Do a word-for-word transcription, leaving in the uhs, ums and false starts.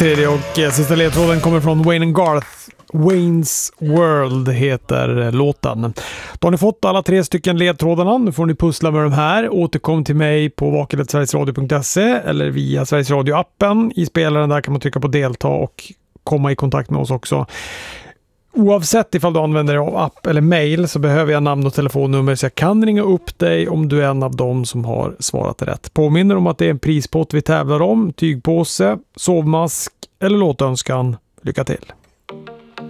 tredje och eh, sista ledtråden kommer från Wayne and Garth. Wayne's World heter låten. Då har ni fått alla tre stycken ledtrådarna. Nu får ni pussla med de här. Återkom till mig på vakelet sverigesradio punkt se eller via Sveriges Radio-appen. I spelaren där kan man trycka på delta och komma i kontakt med oss också. Oavsett ifall du använder dig av app eller mail så behöver jag namn och telefonnummer så jag kan ringa upp dig om du är en av dem som har svarat rätt. Påminner om att det är en prispott vi tävlar om, tygpåse, sovmask eller låtönskan. Lycka till!